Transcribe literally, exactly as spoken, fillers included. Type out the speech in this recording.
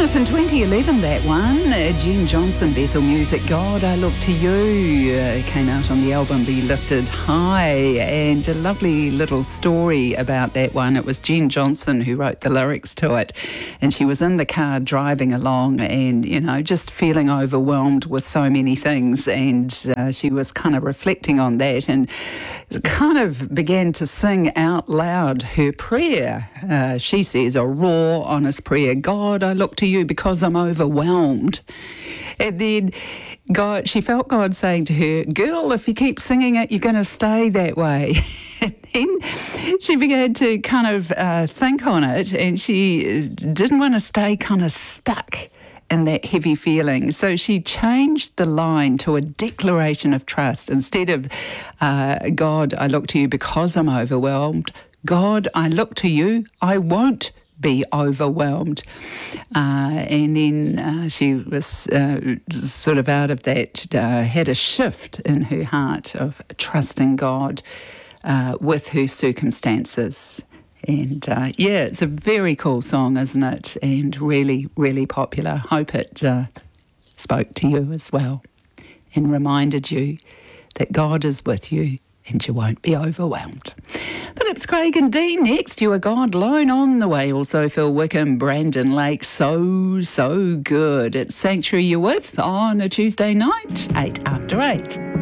it in twenty eleven, that one. Uh, Jen Johnson, Bethel Music, God, I Look to You, uh, came out on the album Be Lifted High, and a lovely little story about that one. It was Jen Johnson who wrote the lyrics to it, and she was in the car driving along and, you know, just feeling overwhelmed with so many things, and uh, she was kind of reflecting on that and kind of began to sing out loud her prayer. Uh, she says, a raw, honest prayer. God, I look to you because I'm overwhelmed. And then God, she felt God saying to her, girl, if you keep singing it, you're going to stay that way. And then she began to kind of uh, think on it, and she didn't want to stay kind of stuck in that heavy feeling. So she changed the line to a declaration of trust. Instead of, uh, God, I look to you because I'm overwhelmed. God, I look to you, I won't be overwhelmed. Uh, and then uh, she was uh, sort of out of that, uh, had a shift in her heart of trusting God uh, with her circumstances. And uh, yeah, it's a very cool song, isn't it? And really, really popular. Hope it uh, spoke to you as well and reminded you that God is with you and you won't be overwhelmed. Phillips, Craig and Dean next. You are God, Lone on the Way. Also Phil Wickham, Brandon Lake. So, so good. It's Sanctuary you're with on a Tuesday night, eight after eight.